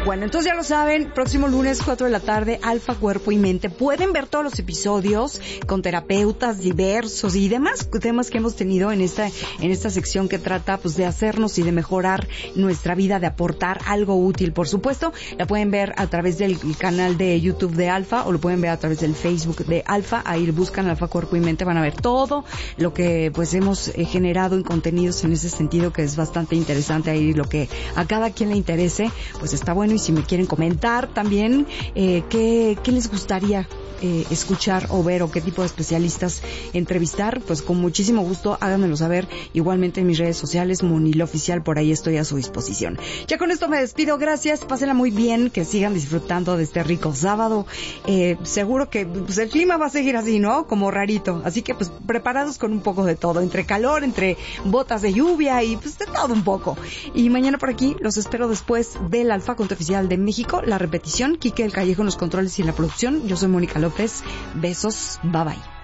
Bueno, entonces ya lo saben, próximo lunes 4 de la tarde, Alfa Cuerpo y Mente. Pueden ver todos los episodios con terapeutas diversos y demás temas que hemos tenido en esta sección que trata pues de hacernos y de mejorar nuestra vida, de aportar algo útil. Por supuesto, la pueden ver a través del canal de YouTube de Alfa o lo pueden ver a través del Facebook de Alfa. Ahí buscan Alfa Cuerpo y Mente, van a ver todo lo que pues hemos generado en contenidos en ese sentido, que es bastante interesante. Ahí lo que a cada quien le interese, pues está bueno. Y si me quieren comentar también qué les gustaría escuchar o ver, o qué tipo de especialistas entrevistar, pues con muchísimo gusto háganmelo saber. Igualmente en mis redes sociales, Monil Oficial, por ahí estoy a su disposición. Ya con esto me despido, gracias, pásenla muy bien, que sigan disfrutando de este rico sábado. Seguro que pues, el clima va a seguir así, ¿no? Como rarito, así que pues preparados con un poco de todo, entre calor, entre botas de lluvia y pues de todo un poco. Y mañana por aquí los espero después del Alfa Conte Oficial de México, la repetición, Quique del Callejo en los controles y en la producción. Yo soy Mónica López. Besos, bye bye.